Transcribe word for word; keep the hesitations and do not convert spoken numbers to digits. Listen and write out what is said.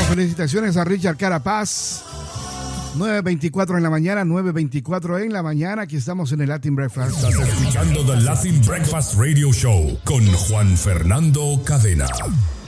felicitaciones a Richard Carapaz. nueve veinticuatro en la mañana, nueve veinticuatro en la mañana. Aquí estamos en el Latin Breakfast. Estás escuchando The Latin Breakfast Radio Show con Juan Fernando Cadena.